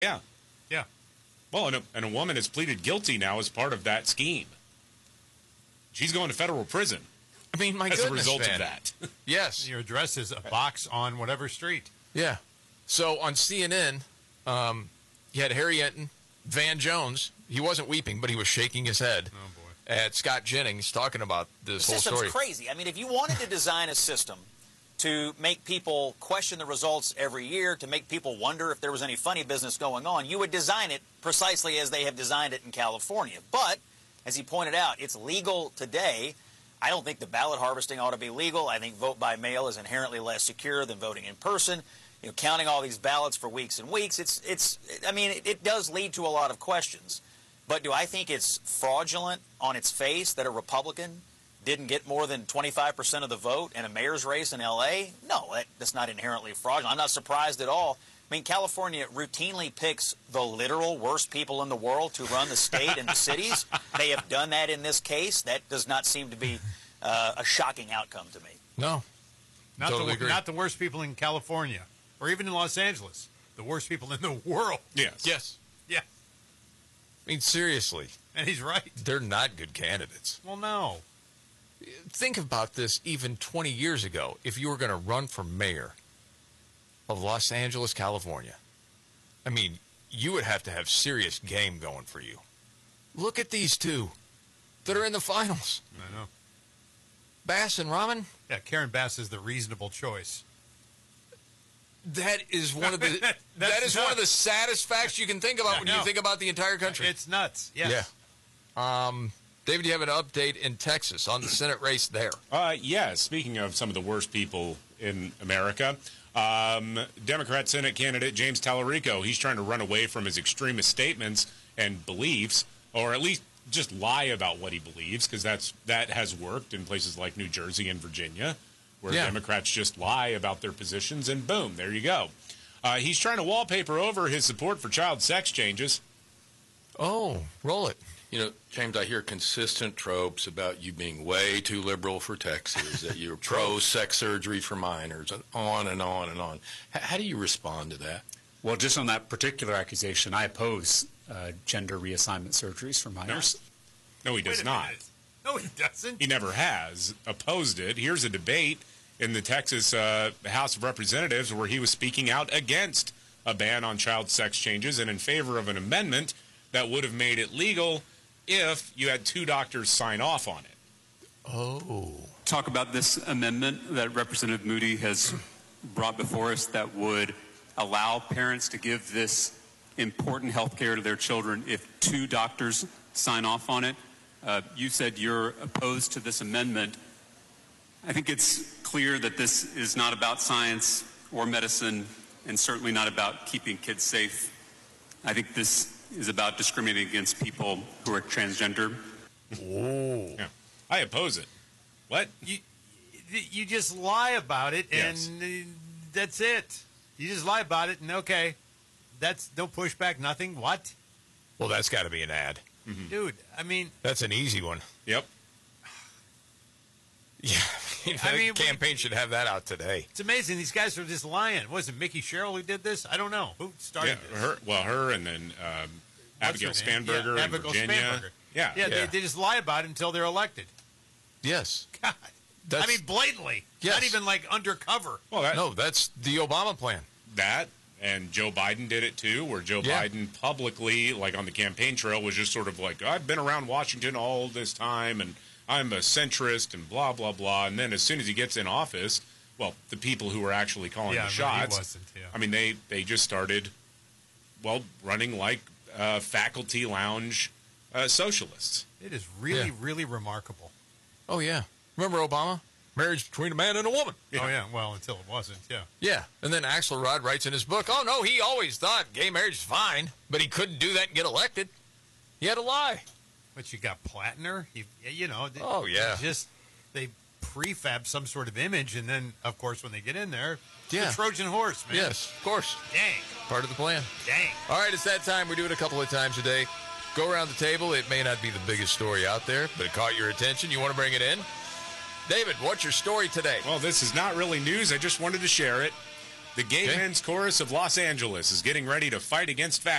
Yeah. Yeah. Well, and a woman has pleaded guilty now as part of that scheme. She's going to federal prison. I mean, my as goodness, a result man. of that. Yes. Your address is a box on whatever street. Yeah. So on CNN, you had Harry Enton, Van Jones. He wasn't weeping, but he was shaking his head. Oh, boy. At Scott Jennings talking about this The whole story. system's crazy. I mean, if you wanted to design a system to make people question the results every year, to make people wonder if there was any funny business going on, you would design it precisely as they have designed it in California. But, as he pointed out, it's legal today. I don't think the ballot harvesting ought to be legal. I think vote by mail is inherently less secure than voting in person. You know, counting all these ballots for weeks and weeks, it does lead to a lot of questions. But do I think it's fraudulent on its face that a Republican didn't get more than 25% of the vote in a mayor's race in L.A.? No, that's not inherently fraudulent. I'm not surprised at all. I mean, California routinely picks the literal worst people in the world to run the state and the cities. They have done that in this case. That does not seem to be a shocking outcome to me. No. Not the worst people in California or even in Los Angeles. The worst people in the world. Yes. Yes. Yeah. I mean, seriously. And he's right. They're not good candidates. Well, no. Think about this even 20 years ago. If you were going to run for mayor of Los Angeles, California, I mean, you would have to have serious game going for you. Look at these two that are in the finals. I know. Bass and Rahman. Yeah, Karen Bass is the reasonable choice. That is one of the one of the saddest facts you can think about when you think about the entire country. It's nuts. Yes. Yeah. David, do you have an update in Texas on the Senate race there? Yeah. Speaking of some of the worst people in America, Democrat Senate candidate James Tallarico, he's trying to run away from his extremist statements and beliefs, or at least just lie about what he believes, because that has worked in places like New Jersey and Virginia, where Democrats just lie about their positions, and boom, there you go. He's trying to wallpaper over his support for child sex changes. Oh, roll it. You know, James, I hear consistent tropes about you being way too liberal for Texas, that you're pro-sex surgery for minors, and on and on and on. How do you respond to that? Well, just on that particular accusation, I oppose gender reassignment surgeries for minors. No, he does not. No, he doesn't. He never has opposed it. Here's a debate in the Texas House of Representatives where he was speaking out against a ban on child sex changes and in favor of an amendment that would have made it legal if you had two doctors sign off on it. Oh. Talk about this amendment that Representative Moody has brought before us that would allow parents to give this important health care to their children if two doctors sign off on it. You said you're opposed to this amendment. I think it's clear that this is not about science or medicine, and certainly not about keeping kids safe. I think this is about discriminating against people who are transgender. Oh. Yeah. I oppose it. What? You just lie about it, and that's it. You just lie about it, and okay, that's no pushback, nothing. What? Well, that's got to be an ad. Mm-hmm. Dude, I mean... That's an easy one. Yep. Yeah, I mean, the campaign should have that out today. It's amazing. These guys are just lying. Was it Mickey Sherrill who did this? I don't know. Who started this? Her and then Abigail Spanberger in Virginia. Spanberger. Yeah. They just lie about it until they're elected. Yes. God. I mean, blatantly. Yes. Not even like undercover. Well, that's the Obama plan. That, and Joe Biden did it too, where Joe Biden publicly, like on the campaign trail, was just sort of like, I've been around Washington all this time, and I'm a centrist, and blah, blah, blah. And then as soon as he gets in office, well, the people who were actually calling the shots, he wasn't, I mean, they just started, running like faculty lounge socialists. It is really, really remarkable. Oh, yeah. Remember Obama? Marriage between a man and a woman. Yeah. Oh, yeah. Well, until it wasn't, yeah. Yeah. And then Axelrod writes in his book, oh, no, he always thought gay marriage is fine, but he couldn't do that and get elected. He had to lie. But you got Platner. Oh, yeah. They prefab some sort of image, and then, of course, when they get in there, the Trojan horse, man. Yes, of course. Dang. Part of the plan. Dang. All right, it's that time. We do it a couple of times a day. Go around the table. It may not be the biggest story out there, but it caught your attention. You want to bring it in? David, what's your story today? Well, this is not really news. I just wanted to share it. The Gay Okay. Men's Chorus of Los Angeles is getting ready to fight against fascism.